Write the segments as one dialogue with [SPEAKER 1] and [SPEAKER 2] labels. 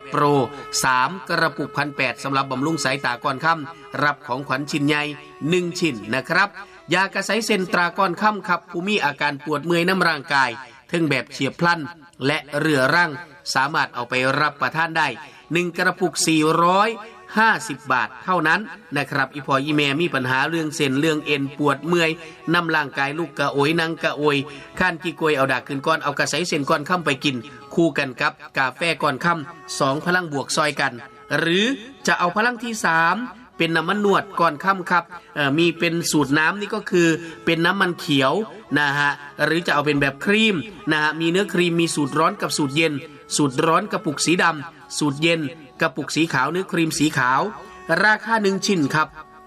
[SPEAKER 1] โปร3กระปุก 1,800 สำหรับบำรุงสายตาก่อนค่ำรับของขวัญชิ้นใหญ่1ชิ้นนะครับยากระใสเซนตราก่อนค่ำครับผู้มีอาการปวดเมื่อยน้ำร่างกายถึงแบบเฉียบพลันและเรื้อรังสามารถเอาไปรับประทานได้1กระปุก450 บาทเท่านั้นนะครับอีพออีแม่มีปัญหาเรื่องเส้นเรื่องเอ็นปวดเมื่อยน้ำร่างกายลูกกระโอยนังกระโอยข้านกี่กวยเอาดากขึ้นก้อนเอากระใสเส้นก้อนค่ำไปกินคู่กันกับกาแฟก้อนค่ำ2พลังบวกซอยกันหรือจะเอาพลังที่3เป็นน้ำมันนวดก่อนค่ำครับมีเป็นสูตรน้ำนี่ก็คือเป็นน้ำมันเขียวนะฮะหรือจะเอาเป็นแบบครีมนะฮะมีเนื้อครีมมีสูตรร้อนกับสูตรเย็นสูตรร้อนกระปุกสีดำสูตรเย็นกระปุกสีขาวเนื้อครีมสีขาวราคา1ชิ้นครับ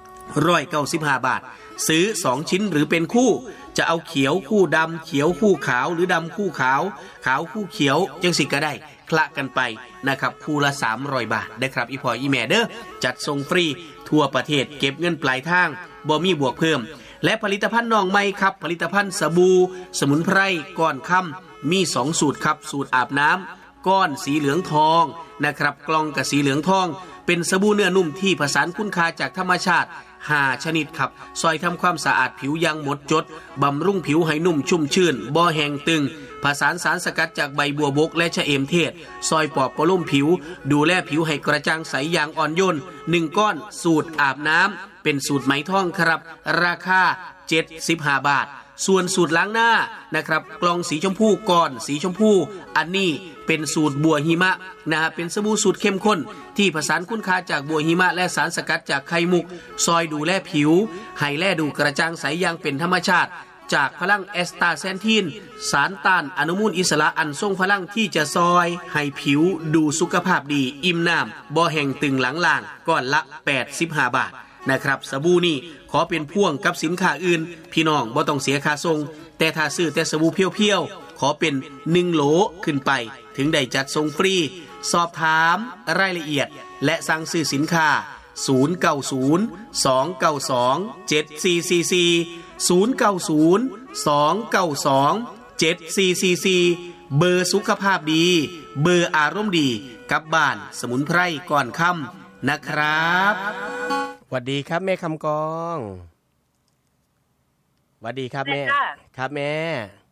[SPEAKER 1] 195 บาทซื้อ2ชิ้นหรือเป็นคู่จะเอาเขียวคู่ดำเขียวคู่ขาวหรือดำคู่ขาวขาวคู่เขียวจังสิก็ได้คละกันไปนะครับคู่ละ300 บาทได้ครับอีพออีแม่เด้อจัดส่งฟรีทั่วประเทศเก็บเงินปลายทางบ่มีบวกเพิ่มและผลิตภัณฑ์น้องใหม่ครับผลิตภัณฑ์สบู่สมุนไพรก้อนค่ำมี2สูตรครับสูตรอาบน้ำก้อนสีเหลืองทองนะครับกล่องกับสีเหลืองทองเป็นสบู่เนื้อนุ่มที่ผสานคุณค่าจากธรรมชาติ5ชนิดครับซอยทำความสะอาดผิวอย่างหมดจดบำรุงผิวให้นุ่มชุ่มชื่นบ่แห้งตึงผสานสารสกัดจากใบบัวบกและชะเอมเทศซอยปอบประโลมผิวดูแลผิวให้กระจ่างใสอย่างอ่อนโยน1ก้อนสูตรอาบน้ำเป็นสูตรไหมทองครับราคา75 บาทส่วนสูตรล้างหน้านะครับกล่องสีชมพูก้อนสีชมพูอันนี้เป็นสูตรบัวหิมะนะฮะเป็นสบู่สูตรเข้มข้นที่ผสานคุณค่าจากบัวหิมะและสารสกัดจากไข่มุกซอยดูแลผิวให้แลดูกระจ่างใสอย่างเป็นธรรมชาติจากพลังแอสตาแซนทินสารต้านอนุมูลอิสระอันทรงพลังที่จะซอยให้ผิวดูสุขภาพดีอิ่มน้ำบ่แห้งตึงหลังล่างก้อนละ85 บาทนะครับสบู่นี่ขอเป็นพ่วงกับสินค้าอื่นพี่น้องบ่ต้องเสียค่าส่งแต่ถ้าซื้อแต่สบู่เพียวๆขอเป็น1โหลขึ้นไปถึงได้จัดส่งฟรีสอบถามรายละเอียดและสั่งซื้อสินค้า090-292-7444 090-292-7444 เบอร์สุขภาพดีเบอร์อารมณ์ดีกับบ้านสมุนไพรก่อนค่ำนะครับ
[SPEAKER 2] สวัสดีครับแม่คำกองสวัสดีครับแม่ครับแม่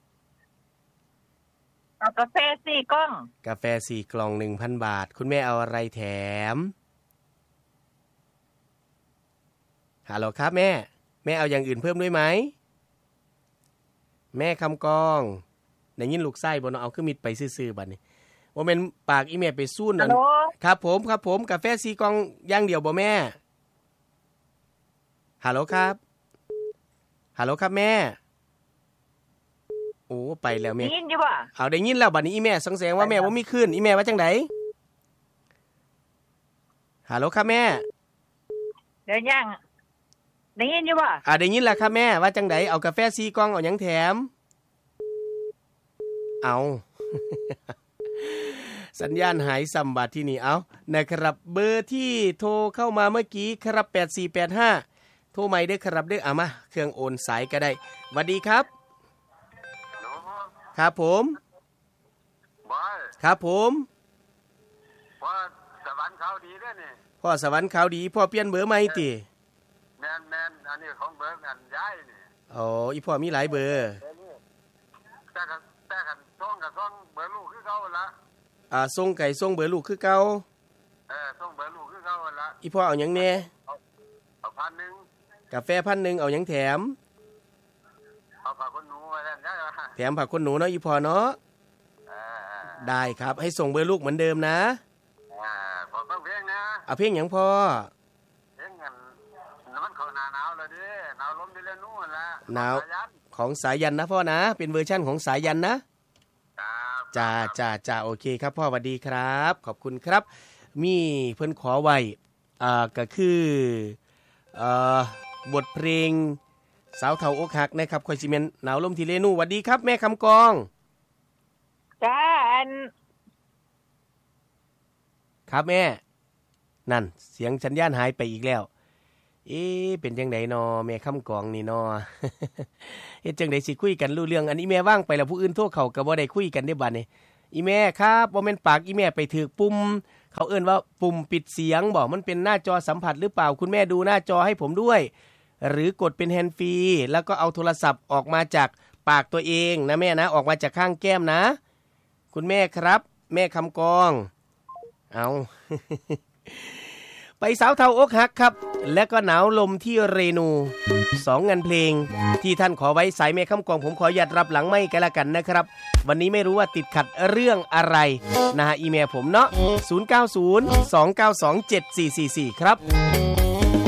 [SPEAKER 3] เอากาแฟ4 กล่อง
[SPEAKER 2] กาแฟ4 กล่อง 1,000 บาทคุณแม่เอาอะไรแถมฮัลโหลครับแม่เอาอย่างอื่นเพิ่มด้วยไหมแม่คำกองได้ยินลูกไส้บ่เนาะเอาคือมิดไปซื่อๆบัดนี้บ่แม่นปากอีแม่ไปซู้นนั่นครับผมกาแฟ4 กล่องอย่างเดียวบ่แม่ฮัลโหลครับแม่โอ้ไปแล้วแม่
[SPEAKER 3] ได้ยินอยู่บ่
[SPEAKER 2] เอาได้ยินแล้วบัดนี้อีแม่สงสัยว่าแม่บ่มีคืนอีแม่ว่าจังได๋ฮัลโหลครับแม่
[SPEAKER 3] เดี๋ยวยังได้ยินอยู่บ่
[SPEAKER 2] ได้ยินแล้วครับแม่ว่าจังได๋เอากาแฟ4 กล่องเอาหยังแถมเอา สัญญาณหายซ้ำบัดที่นี่เอานะครับเบอร์ที่โทรเข้ามาเมื่อกี้ครับ8485โทรใหม่เด้อครับเด้อเอามาเครื่องโอนสายก็ได้สวัสดีครับครับผมครับผม
[SPEAKER 4] พ่อสวรรค์เขาดีเด้อนี่
[SPEAKER 2] พ่อสวรรค์เขาดีพ่อเปลี่ยนเบอร์ใหม่ติ
[SPEAKER 4] แม่นอันนี้ของเบอร์กันย้ายนี่
[SPEAKER 2] อ๋ออีพ่อมีหลายเบอร์
[SPEAKER 4] แต่กันส่งเบอร์ลูกคือเก่าละ
[SPEAKER 2] ส่งไก่ส่งเบอร์ลูกคือเก่า
[SPEAKER 4] ส่งเบอร์ลูกคือเก่าละ
[SPEAKER 2] อีพ่อเอาหยังแน่
[SPEAKER 4] เอา1,000
[SPEAKER 2] กาแฟ1,000เอาหยังแถม
[SPEAKER 4] เอาผักคนหนูว่าซั่นได้ล่ะ
[SPEAKER 2] แถมผักคนหนูเนาะอีพ่อเนาะได้ครับให้ส่งเบอร์ลูกเหมือนเดิมนะ
[SPEAKER 4] ขอฟังเพลงนะ
[SPEAKER 2] เอาเพลงหยังพ่อ
[SPEAKER 4] เพลงกันมันเข้าหน้าหนาวแล้วดิหนาวลมดิเลนู่นละ
[SPEAKER 2] หนาวของสายันนะพ่อนะเป็นเวอร์ชั่นของสายันนะจ้าโอเคครับพ่อสวัสดีครับขอบคุณครับมีเพิ่นขอไว้ก็คือบทเพลงสาวเฒ่าอกหักนะครับคอยสิเมนหนาวลมที่เลนูสวัสดีครับแม่คำกอง
[SPEAKER 3] จ้า
[SPEAKER 2] ครับแม่นั่นเสียงสัญญาณหายไปอีกแล้วเป็นจังได๋นอแม่คำกองนี่นอ เฮ็ดจังได๋สิคุยกันรู้เรื่องอันนี้แม่ว่างไปแล้วผู้อื่นโทรเข้าก็บ่ได้คุยกันได้บัดนี้อีแม่ครับบ่แม่นปากอีแม่ไปถึกปุ่มเขาเอิ้นว่าปุ่มปิดเสียงบอกมันเป็นหน้าจอสัมผัสหรือเปล่าคุณแม่ดูหน้าจอให้ผมด้วยหรือกดเป็นแฮนด์ฟรีแล้วก็เอาโทรศัพท์ออกมาจากปากตัวเองนะแม่นะออกมาจากข้างแก้มนะคุณแม่ครับแม่คำกองเอา ไปสาวเทาอกหักครับและก็หนาวลมที่เรนู2งานเพลงที่ท่านขอไว้สายแม่คำกองผมขอหยัดรับหลังไม่กันละกันนะครับวันนี้ไม่รู้ว่าติดขัดเรื่องอะไรนะฮะอีเมลผมเนาะ0902927444ครับ